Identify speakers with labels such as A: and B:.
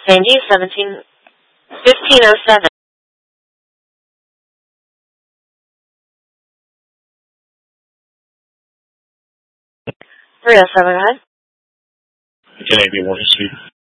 A: Thank you, 1507. 307, go ahead.
B: Can I be more speed?